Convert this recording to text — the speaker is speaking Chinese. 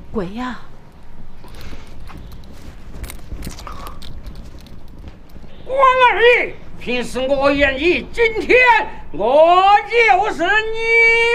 鬼呀！ 关二爷，平时我愿意，今天我就是你。